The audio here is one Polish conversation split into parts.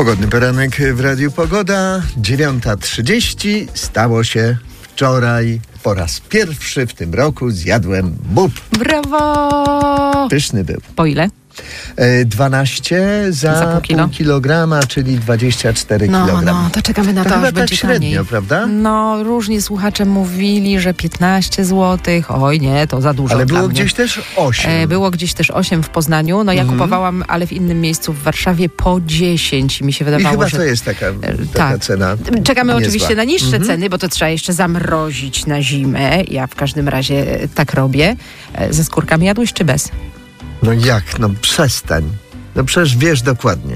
Pogodny poranek w Radiu Pogoda, 9:30. Stało się wczoraj. Po raz pierwszy w tym roku zjadłem bób. Brawo! Pyszny był. Po ile? 12 za pół kilograma, czyli 24 kg. No, to czekamy na to, chyba aż będzie tak średnio, taniej. prawda? No, różni słuchacze mówili, że 15 zł. Oj nie, to za dużo. Ale dla było mnie. gdzieś też 8. Było gdzieś też 8 w Poznaniu. No ja kupowałam, ale w innym miejscu w Warszawie po 10. Mi się I wydawało, chyba że to jest taka tak. cena. Czekamy niezła. oczywiście na niższe ceny, bo to trzeba jeszcze zamrozić na zimę. Ja w każdym razie tak robię. Ze skórkami jadłeś czy bez? No jak? No przestań. No przecież wiesz dokładnie.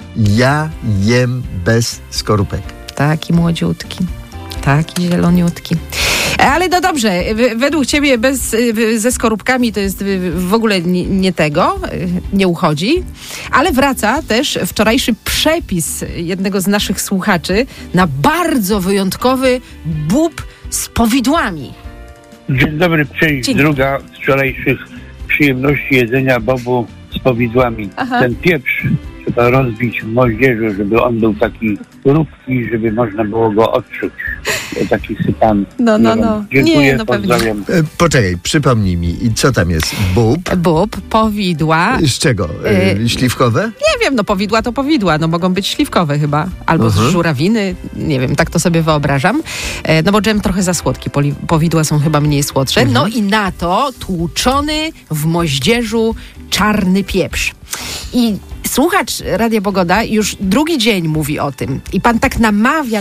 Ja jem bez skorupek. Taki młodziutki. Taki zieloniutki. Ale no dobrze, według ciebie ze skorupkami to jest w ogóle nie tego, nie uchodzi. Ale wraca też wczorajszy przepis jednego z naszych słuchaczy na bardzo wyjątkowy bób z powidłami. Dzień dobry, cześć. Druga z wczorajszych przyjemności jedzenia bobu z powidłami. Aha. Ten pieprz trzeba rozbić w moździerzu, żeby on był taki chrupki, żeby można było go odczuć. Taki sypany. No. Dziękuję, Nie, no pewnie. pozdrawiam. Poczekaj, przypomnij mi. I co tam jest? Bób? Bób, powidła. Z czego? Śliwkowe? Nie wiem, no powidła to powidła, no mogą być śliwkowe chyba, albo z żurawiny, nie wiem, tak to sobie wyobrażam. No bo dżem trochę za słodki, powidła są chyba mniej słodsze. No i na to tłuczony w moździerzu czarny pieprz. I słuchacz Radia Pogoda już drugi dzień mówi o tym. I pan tak namawia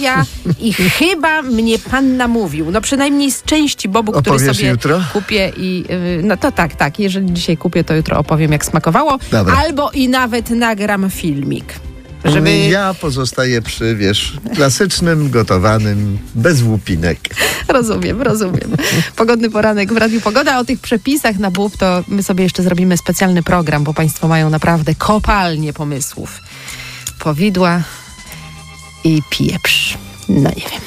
i chyba mnie pan namówił. No przynajmniej z części bobu, który sobie jutro? kupię i no to tak. Jeżeli dzisiaj kupię, to jutro opowiem, jak smakowało. Dobra. Albo i nawet nagram filmik. Żeby... Ja pozostaję przy, klasycznym, gotowanym, bez łupinek. Rozumiem. Pogodny poranek w Radiu Pogoda. O tych przepisach na bób to my sobie jeszcze zrobimy specjalny program, bo państwo mają naprawdę kopalnię pomysłów. Powidła i pieprz. No nie wiem.